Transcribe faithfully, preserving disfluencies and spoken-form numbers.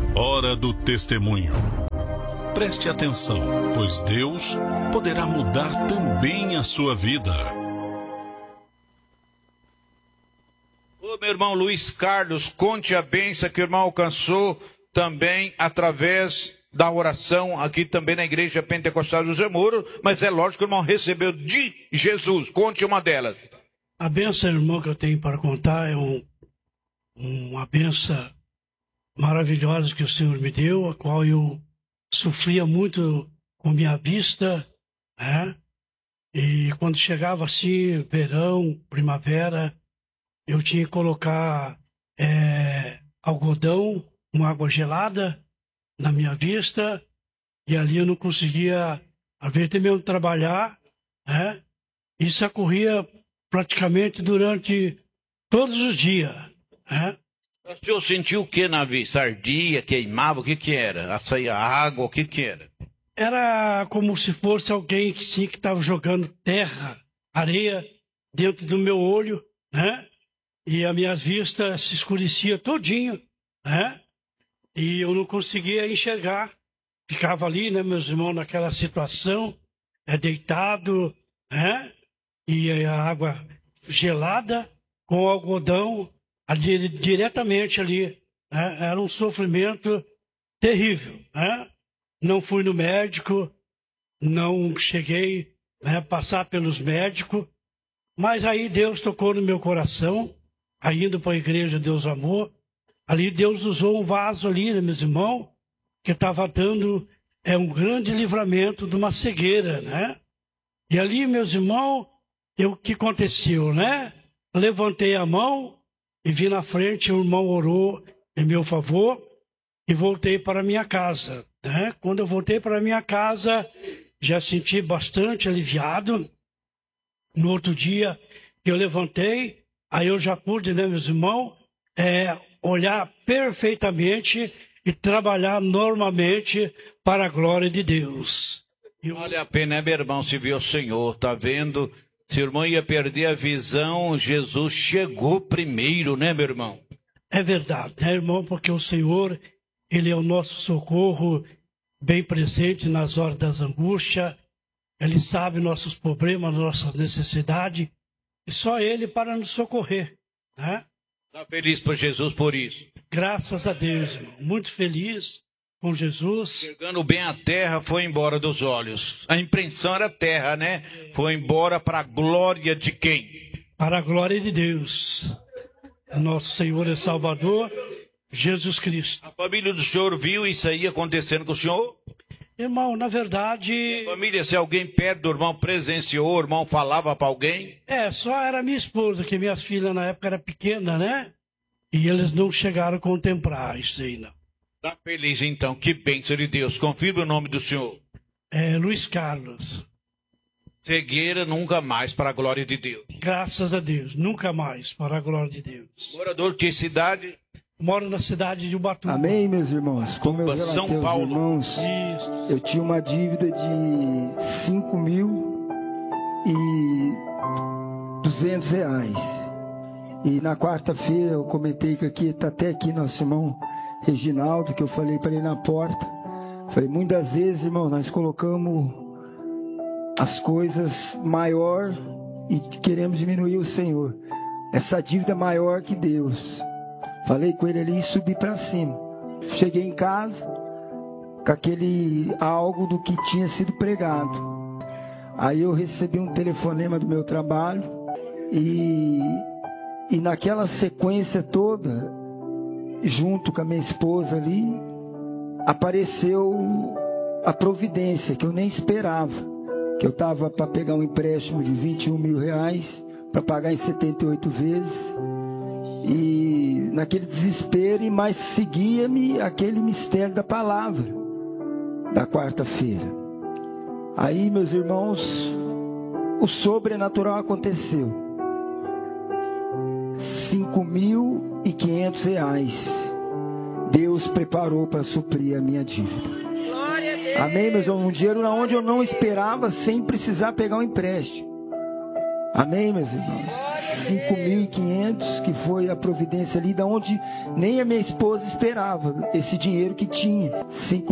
Hora do testemunho. Preste atenção, pois Deus poderá mudar também a sua vida. Ô, meu irmão Luiz Carlos, conte a bênção que o irmão alcançou também através da oração aqui também na Igreja Pentecostal do Zemuro, mas é lógico que o irmão recebeu de Jesus. Conte uma delas. A bênção, irmão, que eu tenho para contar é um, uma bênção maravilhosa que o Senhor me deu, a qual eu sofria muito com minha vista, né? E quando chegava assim, verão, primavera, eu tinha que colocar é, algodão com água gelada na minha vista, e ali eu não conseguia, às vezes, mesmo trabalhar, né? Isso ocorria praticamente durante todos os dias, né? O senhor sentiu o que na vista? Ardia, queimava, o que que era? Saía água, o que que era? Era como se fosse alguém que sim, que estava jogando terra, areia dentro do meu olho, né? E a minha vista se escurecia todinho, né? E eu não conseguia enxergar. Ficava ali, né, meus irmãos, naquela situação, é deitado, né? E a água gelada com algodão ali, diretamente ali, né? Era um sofrimento terrível, né? Não fui no médico, não cheguei, né, a passar pelos médicos, mas aí Deus tocou no meu coração, aí indo para a igreja Deus Amor, ali Deus usou um vaso ali, né, meus irmãos, que estava dando é, um grande livramento de uma cegueira, né? E ali, meus irmãos, o que aconteceu, né? Levantei a mão e vi na frente, o irmão orou em meu favor e voltei para minha casa, né? Quando eu voltei para minha casa, já senti bastante aliviado. No outro dia, eu levantei, aí eu já pude, né, meus irmãos, é, olhar perfeitamente e trabalhar normalmente para a glória de Deus. Eu... Vale a pena, né, meu irmão, se ver o Senhor, tá vendo? Se o irmão ia perder a visão, Jesus chegou primeiro, né, meu irmão? É verdade, né, irmão? Porque o Senhor, Ele é o nosso socorro bem presente nas horas das angústias. Ele sabe nossos problemas, nossas necessidades. E só Ele para nos socorrer, né? Está feliz por Jesus por isso? Graças a Deus, irmão. Muito feliz com Jesus. Chegando bem a terra, foi embora dos olhos. A impressão era terra, né? Foi embora para a glória de quem? Para a glória de Deus. Nosso Senhor e Salvador, Jesus Cristo. A família do senhor viu isso aí acontecendo com o senhor? Irmão, na verdade... A família, se alguém perto do irmão presenciou, o irmão falava para alguém? É, só era minha esposa, que minhas filhas na época eram pequenas, né? E eles não chegaram a contemplar isso aí, não. Tá feliz então, que bênção de Deus. Confirme o nome do senhor. É, Luiz Carlos. Cegueira nunca mais para a glória de Deus. Graças a Deus, nunca mais para a glória de Deus. Morador de que cidade? Moro na cidade de Ubatuba. Amém, meus irmãos. Como eu relatei São aos Paulo. irmãos, Isso. eu tinha uma dívida de cinco mil e duzentos reais. E na quarta-feira eu comentei que aqui, está até aqui nosso irmão Reginaldo, que eu falei para ele na porta. Falei, muitas vezes, irmão, nós colocamos as coisas maior e queremos diminuir o Senhor. Essa dívida é maior que Deus. Falei com ele ali e subi para cima. Cheguei em casa com aquele algo do que tinha sido pregado. Aí eu recebi um telefonema do meu trabalho e, e naquela sequência toda, junto com a minha esposa ali, apareceu a providência que eu nem esperava. Que eu estava para pegar um empréstimo de vinte e um mil reais para pagar em setenta e oito vezes. E naquele desespero, e mais seguia-me aquele mistério da palavra da quarta-feira. Aí, meus irmãos, o sobrenatural aconteceu. Cinco mil e quinhentos reais Deus preparou para suprir a minha dívida. Amém, meus irmãos? Um dinheiro onde eu não esperava, sem precisar pegar um empréstimo. Amém, meus irmãos? cinco mil e quinhentos, que foi a providência ali, da onde nem a minha esposa esperava esse dinheiro que tinha. cinco